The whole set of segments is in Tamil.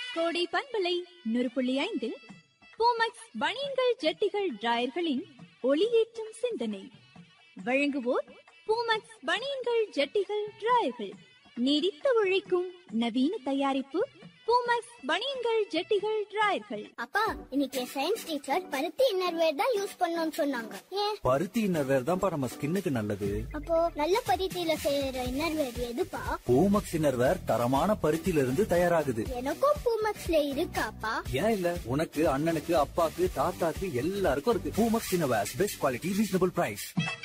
கோடை பண்பலை 100.5 பூமக்ஸ் பனியன்கள் ஜட்டிகள் டிராயர்களின் ஒளியேற்றும் சிந்தனை வழங்குவோர் பூமக்ஸ் பனியன்கள் ஜட்டிகள் டிராயர்கள் நீடித்து உழைக்கும் நவீன தயாரிப்பு பூமக்ஸ் பனியன்கள் ஜட்டிகள் டிராயர்கள். அப்பா, இன்னைக்கு சயின்ஸ் டீச்சர் பருத்தி இன்னர்வேர் தான் யூஸ் பண்ணணும்னு சொன்னாங்க. ஏன்? பருத்தி இன்னர்வேர் தான் நம்ம ஸ்கின்னுக்கு நல்லது. அப்போ நல்ல பருத்தியில செய்யற இன்னர்வேர் எதுப்பா? பூமக்ஸ் இன்னர்வேர் தரமான பருத்தியில இருந்து தயாராகுது. எனக்கும் பூமக்ஸ்ல இருக்காப்பா. ஏன் இல்ல, உனக்கு அண்ணனுக்கு அப்பாக்கு தாத்தாக்கு எல்லாருக்கும் இருக்கு. Poomex innerwear, best quality, reasonable price.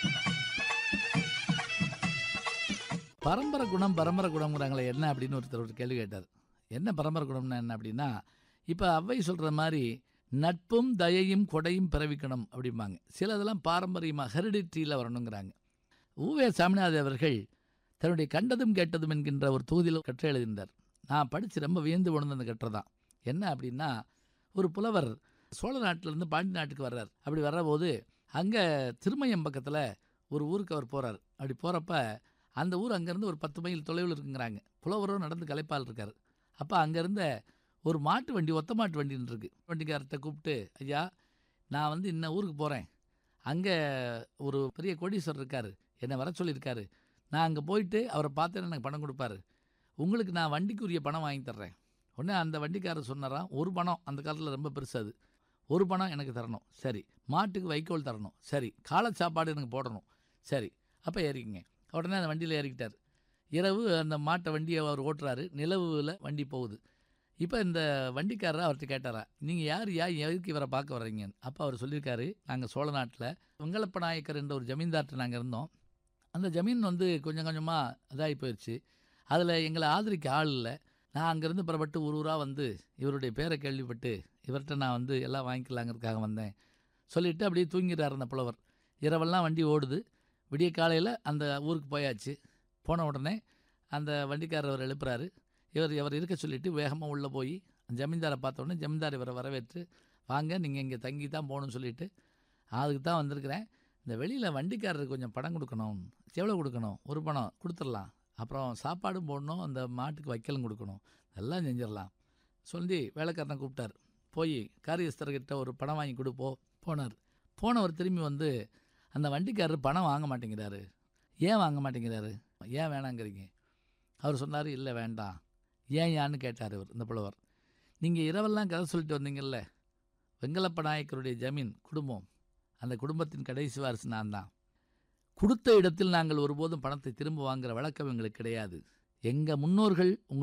பரம்பரை குணம்ங்கிறாங்களே என்ன அப்படின்னு ஒருத்தர் ஒரு கேள்வி கேட்டார். என்ன பரம்பரை குணம்னா என்ன அப்படின்னா, இப்போ அவ்வை சொல்கிற மாதிரி நட்பும் தயையும் கொடையும் பிறவிக்கணும் அப்படிம்பாங்க. சிலதெல்லாம் பாரம்பரியமாக ஹெரிடிட்ரியில் வரணுங்கிறாங்க. ஊவே சாமிநாத அவர்கள் தன்னுடைய கண்டதும் கேட்டதும் என்கின்ற ஒரு தொகுதியில் கற்றை எழுதினார். நான் படித்து ரொம்ப வியந்து உணர்ந்த அந்த கற்றை தான். என்ன அப்படின்னா, ஒரு புலவர் சோழ நாட்டிலேருந்து பாண்டி நாட்டுக்கு வர்றார். அப்படி வர்றபோது அங்கே திருமயம் பக்கத்தில் ஒரு ஊருக்கு அவர் போகிறார். அப்படி போகிறப்ப அந்த ஊர் அங்கேருந்து ஒரு 10 மைல் தொலைவில் இருக்குங்கிறாங்க. புலவரும் நடந்து கலைப்பால் இருக்கார். அப்போ அங்கேருந்த ஒரு மாட்டு வண்டி, ஒத்த மாட்டு வண்டின்னு இருக்குது. வண்டிக்காரர்கிட்ட கூப்பிட்டு, ஐயா, நான் இன்ன ஊருக்கு போகிறேன், அங்கே ஒரு பெரிய கோடீஸ்வரர் இருக்கார், என்னை வர சொல்லியிருக்காரு, நான் அங்கே போயிட்டு அவரை பார்த்தேன்னு எனக்கு பணம் கொடுப்பாரு, உங்களுக்கு நான் வண்டிக்குரிய பணம் வாங்கி தர்றேன். உடனே அந்த வண்டிக்காரர் சொன்னாராம், ஒரு பணம், அந்த காலத்தில் ரொம்ப பெருசு அது, ஒரு பணம் எனக்கு தரணும், சரி. மாட்டுக்கு வைக்கோல் தரணும், சரி. காலை சாப்பாடு எனக்கு போடணும், சரி. அப்போ ஏறிக்கிங்க. உடனே அந்த வண்டியில் ஏறிக்கிட்டார். இரவு அந்த மாட்டை வண்டியை அவர் ஓட்டுறாரு. நிலவில் வண்டி போகுது. இப்போ இந்த வண்டிக்காரரை அவர்கிட்ட கேட்டாரா, நீங்கள் யார் எதுக்கு இவரை பார்க்க வர்றீங்கன்னு. அப்போ அவர் சொல்லியிருக்காரு, நாங்கள் சோழ நாட்டில் வெங்கலப்ப நாயக்கர் என்ற ஒரு ஜமீன்தார்ட்ட நாங்கள் இருந்தோம். அந்த ஜமீன் கொஞ்சம் கொஞ்சமாக இதாகி போயிடுச்சு. அதில் எங்களை ஆதரிக்க ஆள் இல்லை. நான் அங்கேருந்து புறப்பட்டு ஊராக இவருடைய பேரை கேள்விப்பட்டு இவர்கிட்ட நான் எல்லாம் வாங்கிக்கலாங்கிறதுக்காக வந்தேன் சொல்லிவிட்டு அப்படியே தூங்கிறார் அந்த புலவர். இரவெல்லாம் வண்டி ஓடுது. விடிய காலையில் அந்த ஊருக்கு போயாச்சு. போன உடனே அந்த வண்டிக்காரர் அவர் எழுப்புறாரு. இவர் இருக்க சொல்லிவிட்டு வேகமாக உள்ளே போய் ஜமீன்தாரை பார்த்தோன்னே ஜமீன்தார் இவரை வரவேற்று, வாங்க, நீங்கள் இங்கே தங்கி தான் போகணும்னு சொல்லிவிட்டு, அதுக்கு தான் வந்திருக்கிறேன், இந்த வெளியில் வண்டிக்காரருக்கு கொஞ்சம் பணம் கொடுக்கணும். எவ்வளோ கொடுக்கணும்? ஒரு பணம் கொடுத்துடலாம், அப்புறம் சாப்பாடும் போடணும், அந்த மாட்டுக்கு வைக்கலும் கொடுக்கணும், எல்லாம் செஞ்சிடலாம் சொல்லி வேலைக்காரனை கூப்பிட்டார். போய் காரியஸ்தர்கிட்ட ஒரு பணம் வாங்கி போனார். போனவர் திரும்பி அந்த வண்டிக்காரர் பணம் வாங்க மாட்டேங்கிறாரு. ஏன் வாங்க மாட்டேங்கிறாரு? ஏன் வேணாங்கிறீங்க? அவர் சொன்னார், இல்லை வேண்டாம். ஏன்னு கேட்டார் இவர், இந்த புலவர். நீங்கள் இரவெல்லாம் கதை சொல்லிட்டு வந்தீங்கல்ல, வெங்கலப்ப நாயக்கருடைய ஜமீன் குடும்பம், அந்த குடும்பத்தின் கடைசி வாரிசு நான் தான். கொடுத்த இடத்தில் நாங்கள் ஒருபோதும் பணத்தை திரும்ப வாங்குகிற வழக்கம் எங்களுக்கு கிடையாது. எங்கள் முன்னோர்கள்